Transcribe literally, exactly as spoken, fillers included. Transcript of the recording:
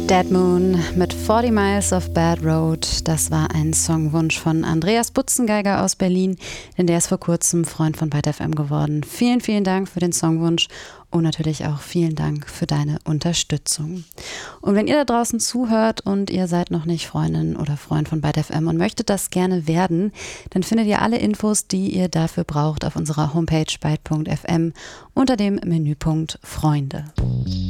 Dead Moon mit forty Miles of Bad Road. Das war ein Songwunsch von Andreas Butzengeiger aus Berlin, denn der ist vor kurzem Freund von Byte F M geworden. Vielen, vielen Dank für den Songwunsch und natürlich auch vielen Dank für deine Unterstützung. Und wenn ihr da draußen zuhört und ihr seid noch nicht Freundin oder Freund von Byte F M und möchtet das gerne werden, dann findet ihr alle Infos, die ihr dafür braucht, auf unserer Homepage byte punkt f m unter dem Menüpunkt Freunde.